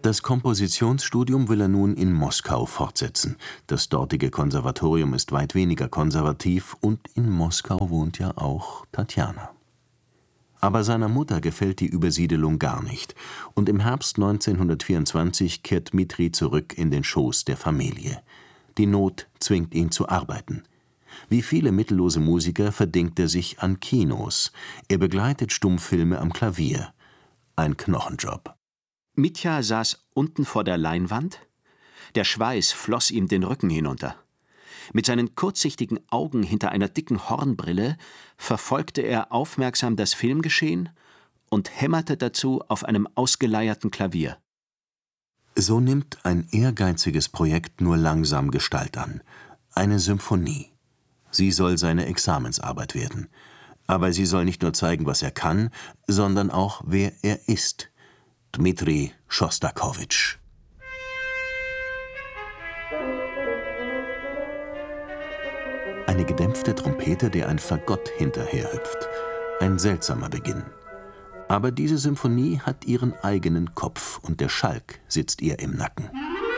Das Kompositionsstudium will er nun in Moskau fortsetzen. Das dortige Konservatorium ist weit weniger konservativ und in Moskau wohnt ja auch Tatjana. Aber seiner Mutter gefällt die Übersiedelung gar nicht und im Herbst 1924 kehrt Dmitri zurück in den Schoß der Familie. Die Not zwingt ihn zu arbeiten. Wie viele mittellose Musiker verdingt er sich an Kinos. Er begleitet Stummfilme am Klavier. Ein Knochenjob. Mitja saß unten vor der Leinwand. Der Schweiß floss ihm den Rücken hinunter. Mit seinen kurzsichtigen Augen hinter einer dicken Hornbrille verfolgte er aufmerksam das Filmgeschehen und hämmerte dazu auf einem ausgeleierten Klavier. So nimmt ein ehrgeiziges Projekt nur langsam Gestalt an. Eine Symphonie. Sie soll seine Examensarbeit werden. Aber sie soll nicht nur zeigen, was er kann, sondern auch, wer er ist. Dmitri Schostakowitsch. Eine gedämpfte Trompete, der ein Fagott hinterherhüpft. Ein seltsamer Beginn. Aber diese Symphonie hat ihren eigenen Kopf und der Schalk sitzt ihr im Nacken.